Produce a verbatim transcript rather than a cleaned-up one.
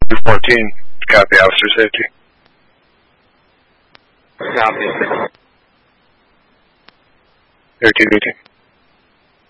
two fourteen, copy, officer safety. Copy. thirteen eighteen.